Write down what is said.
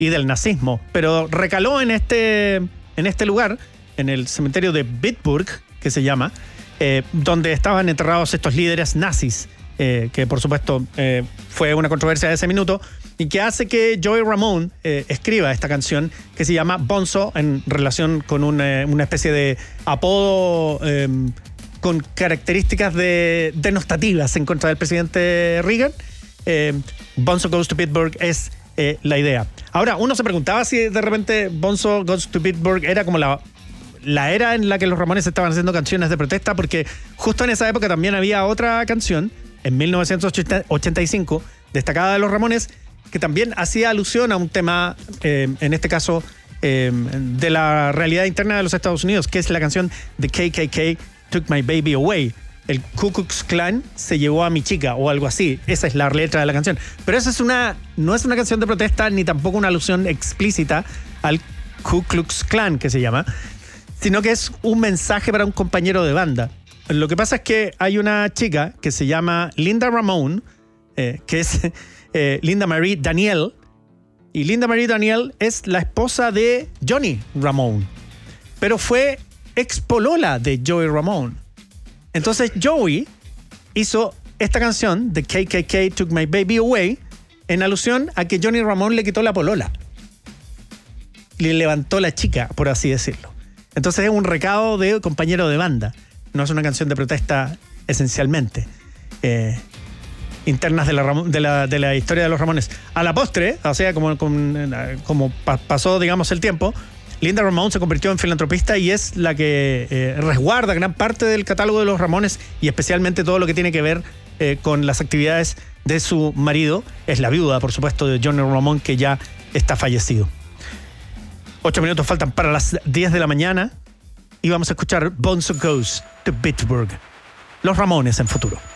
y del nazismo, pero recaló en este lugar, en el cementerio de Bitburg, que se llama, donde estaban enterrados estos líderes nazis, que por supuesto fue una controversia de ese minuto, y que hace que Joey Ramone escriba esta canción que se llama Bonzo, en relación con una especie de apodo con características denostativas en contra del presidente Reagan. Bonzo Goes to Pittsburgh es la idea. Ahora, uno se preguntaba si de repente Bonzo Goes to Pittsburgh era como la era en la que los Ramones estaban haciendo canciones de protesta, porque justo en esa época también había otra canción, en 1985, destacada de los Ramones, que también hacía alusión a un tema, en este caso, de la realidad interna de los Estados Unidos, que es la canción The KKK Took My Baby Away. El Ku Klux Klan se llevó a mi chica, o algo así. Esa es la letra de la canción. Pero esa no es una canción de protesta, ni tampoco una alusión explícita al Ku Klux Klan, que se llama, sino que es un mensaje para un compañero de banda. Lo que pasa es que hay una chica que se llama Linda Ramone, que es Linda Marie Daniel, y Linda Marie Daniel es la esposa de Johnny Ramone, pero fue expolola de Joey Ramone. Entonces Joey hizo esta canción, The KKK Took My Baby Away, en alusión a que Johnny Ramone le quitó la polola, le levantó la chica, por así decirlo. Entonces es un recado de compañero de banda, no es una canción de protesta esencialmente. Internas de la historia de los Ramones. A la postre, o sea, como pasó, digamos, el tiempo, Linda Ramone se convirtió en filantropista y es la que resguarda gran parte del catálogo de los Ramones, y especialmente todo lo que tiene que ver con las actividades de su marido. Es la viuda, por supuesto, de Johnny Ramone, que ya está fallecido. 8 minutos faltan para las 10 de la mañana y vamos a escuchar Bonzo Goes to Pittsburgh. Los Ramones en Futuro.